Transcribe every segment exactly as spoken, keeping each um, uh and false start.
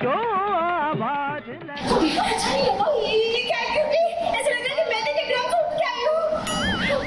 जो आवाज अच्छा नहीं लगा ये ये क्या है क्योंकि ऐसा लग रहा है कि मैं तेरे ग्राम से उठ के आई हूँ।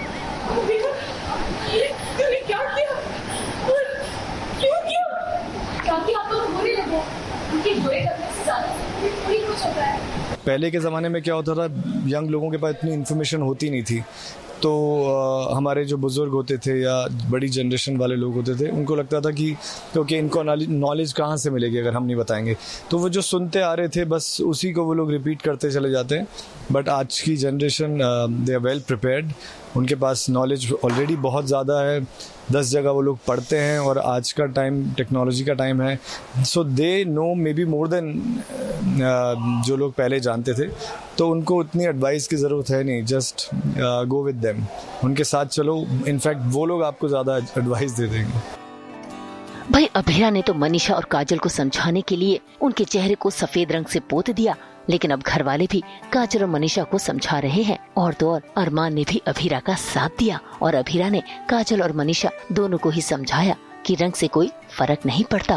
तूने क्या किया और क्यों किया? क्योंकि आप लोग बुरे लगे क्योंकि बुरे लगने से ज्यादा थोड़ी कुछ होता है। पहले के ज़माने में क्या होता था, यंग लोगों के पास इतनी इन्फॉर्मेशन होती नहीं थी, तो आ, हमारे जो बुज़ुर्ग होते थे या बड़ी जनरेशन वाले लोग होते थे, उनको लगता था कि क्योंकि इनको नॉलेज कहाँ से मिलेगी अगर हम नहीं बताएंगे, तो वो जो सुनते आ रहे थे बस उसी को वो लोग रिपीट करते चले जाते हैं। बट आज की generation they are well prepared, उनके पास नॉलेज ऑलरेडी बहुत ज़्यादा है, दस जगह वो लोग पढ़ते हैं और आज का टाइम टेक्नोलॉजी का टाइम है, सो they know may be more than जो लोग पहले जानते थे, तो उनको उतनी एडवाइस की ज़रूरत है नहीं, जस्ट गो विद देम, उनके साथ चलो, इनफैक्ट वो लोग आपको ज़्यादा एडवाइस दे देंगे। भाई अभीरा ने तो मनीषा और काजल को समझाने के लिए उनके चेहरे को सफेद रंग से पोत दिया, लेकिन अब घर वाले भी काजल और मनीषा को समझा रहे हैं और तो और अरमान ने भी अभीरा का साथ दिया और अभीरा ने काजल और मनीषा दोनों को ही समझाया कि रंग से कोई फर्क नहीं पड़ता।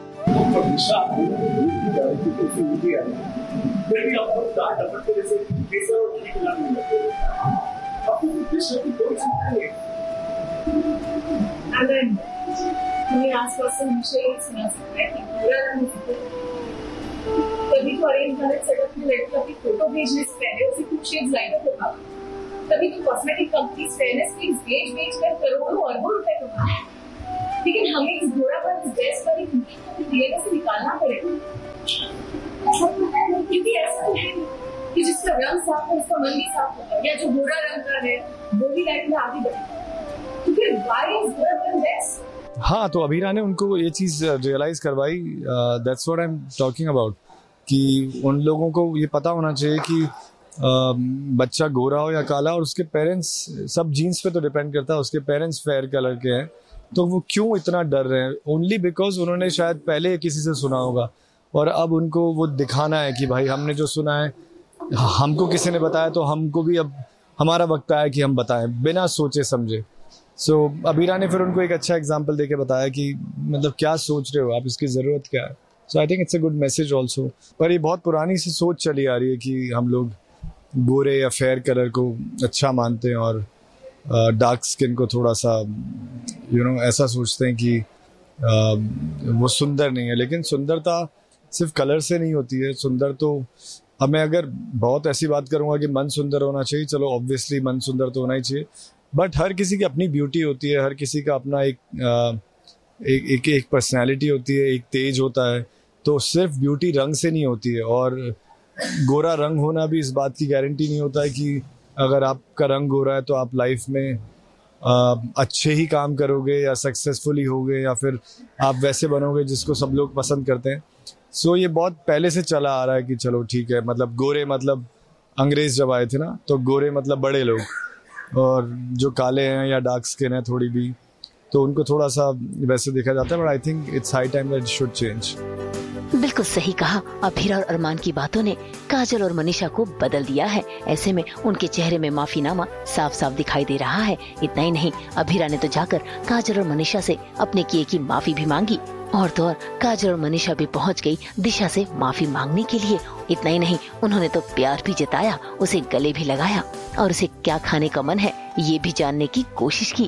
तभी तो अरेंज मैरिज सेटअप में लड़का की फोटो भेजने से पहले उसे कुछ शेड्स लाइन अप होगा। तभी तो कॉस्मेटिक कंपनीज फेयरनेस की बेच बेच कर करोड़ों अरबों रुपए कमाते हैं। लेकिन हमें इस बुरा पर इस ड्रेस पर एक डीएनए से निकालना पड़ेगा, क्योंकि ऐसा है कि जिसका रंग साफ है उसका मन भी साफ होगा, या जो बुरा रंग का है वो भी लाइफ में आगे बढ़ेगा। तो फिर why is good and best? हाँ, तो अभीरा ने उनको ये चीज़ रियलाइज़ करवाई, that's what I am talking about, कि उन लोगों को ये पता होना चाहिए कि uh, बच्चा गोरा हो या काला, और उसके पेरेंट्स, सब जीन्स पे तो डिपेंड करता है, उसके पेरेंट्स फेयर कलर के हैं, तो वो क्यों इतना डर रहे हैं? ओनली बिकॉज उन्होंने शायद पहले किसी से सुना होगा और अब उनको वो दिखाना है कि भाई हमने जो सुना है, हमको किसी ने बताया, तो हमको भी अब हमारा वक्त आया कि हम बताएं बिना सोचे समझे। सो so, अभीरा ने फिर उनको एक अच्छा एग्जाम्पल देके बताया कि मतलब क्या सोच रहे हो आप, इसकी ज़रूरत क्या है। सो I think it's a good message also. पर ये बहुत पुरानी सी सोच चली आ रही है कि हम लोग गोरे या फेयर कलर को अच्छा मानते हैं और डार्क स्किन को थोड़ा सा यू you नो know, ऐसा सोचते हैं कि uh, वो सुंदर नहीं है। लेकिन सुंदरता सिर्फ कलर से नहीं होती है, सुंदर तो, अब मैं अगर बहुत ऐसी बात करूँगा कि मन सुंदर होना चाहिए, चलो ऑब्वियसली मन सुंदर तो होना ही चाहिए, बट हर किसी की अपनी ब्यूटी होती है, हर किसी का अपना एक uh, एक एक एक पर्सनैलिटी होती है, एक तेज होता है, तो सिर्फ ब्यूटी रंग से नहीं होती है। और गोरा रंग होना भी इस बात की गारंटी नहीं होता है कि अगर आपका रंग गोरा है तो आप लाइफ में आ, अच्छे ही काम करोगे या सक्सेसफुली होगे या फिर आप वैसे बनोगे जिसको सब लोग पसंद करते हैं। सो so, ये बहुत पहले से चला आ रहा है कि चलो ठीक है, मतलब गोरे मतलब अंग्रेज जब आए थे ना, तो गोरे मतलब बड़े लोग, और जो काले हैं या डार्क स्किन है थोड़ी भी, तो उनको थोड़ा सा वैसे देखा जाता है। But I think it's high time that it should change. बिल्कुल सही कहा। अभीरा और अरमान की बातों ने काजल और मनीषा को बदल दिया है। ऐसे में उनके चेहरे में माफीनामा साफ साफ दिखाई दे रहा है। इतना ही नहीं, अभीरा ने तो जाकर काजल और मनीषा से अपने किए की माफी भी मांगी, और तो और काजल और मनीषा भी पहुंच गई दिशा से माफी मांगने के लिए। इतना ही नहीं, उन्होंने तो प्यार भी जताया, उसे गले भी लगाया और उसे क्या खाने का मन है ये भी जानने की कोशिश की।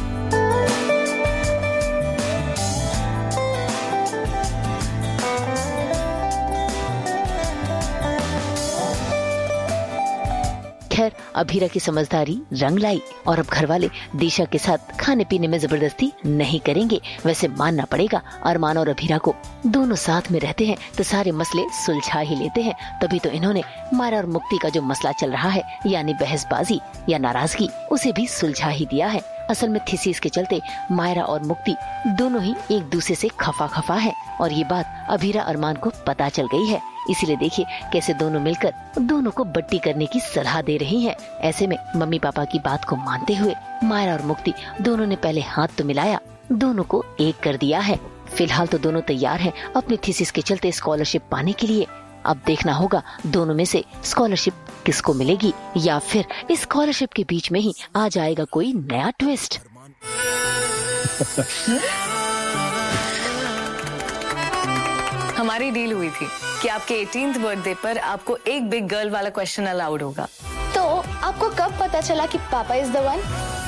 खैर, अभीरा की समझदारी रंग लाई और अब घर वाले दिशा के साथ खाने पीने में जबरदस्ती नहीं करेंगे। वैसे मानना पड़ेगा, अरमान और अभीरा को दोनों साथ में रहते हैं तो सारे मसले सुलझा ही लेते हैं। तभी तो इन्होंने मायरा और मुक्ति का जो मसला चल रहा है, यानी बहसबाजी या नाराजगी, उसे भी सुलझा ही दिया है। असल में थीसिस के चलते मायरा और मुक्ति दोनों ही एक दूसरे से खफा खफा है और ये बात अभीरा अरमान को पता चल गई है। इसीलिए देखिए कैसे दोनों मिलकर दोनों को बट्टी करने की सलाह दे रही हैं। ऐसे में मम्मी पापा की बात को मानते हुए मायरा और मुक्ति दोनों ने पहले हाथ तो मिलाया, दोनों को एक कर दिया है। फिलहाल तो दोनों तैयार हैं अपनी थीसिस के चलते स्कॉलरशिप पाने के लिए। अब देखना होगा दोनों में से स्कॉलरशिप किसको मिलेगी, या फिर इस स्कॉलरशिप के बीच में ही आ जाएगा कोई नया ट्विस्ट। हमारे हमारी डील हुई थी कि आपके एटीन्थ बर्थडे पर आपको एक बिग गर्ल वाला क्वेश्चन अलाउड होगा। तो आपको कब पता चला कि पापा इज द वन?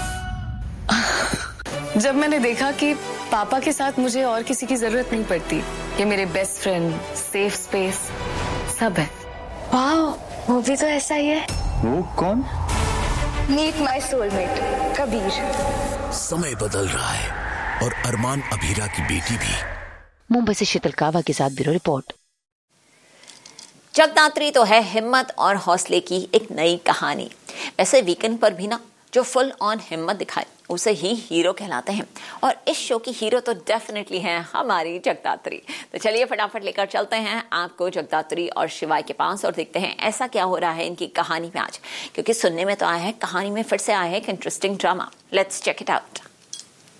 जब मैंने देखा कि पापा के साथ मुझे और किसी की जरूरत नहीं पड़ती, ये मेरे बेस्ट फ्रेंड, सेफ स्पेस सब है। वाओ, वो भी तो ऐसा ही है। वो कौन? Meet my soulmate Kabir. समय बदल रहा है और अरमान अभीरा की बेटी भी। मुंबई से शीतल कावा के साथ ब्यूरो रिपोर्ट। जगदात्री तो है हिम्मत और हौसले की एक नई कहानी। वैसे वीकेंड पर भी ना जो फुल ऑन हिम्मत दिखाए उसे ही हीरो कहलाते हैं, और इस शो की हीरो तो डेफिनेटली हैं हमारी जगदात्री। तो चलिए फटाफट लेकर चलते हैं आपको जगदात्री और शिवाय के पास और देखते हैं ऐसा क्या हो रहा है इनकी कहानी में आज, क्योंकि सुनने में तो आया है कहानी में फिर से आया है एक interesting drama. Let's check it out.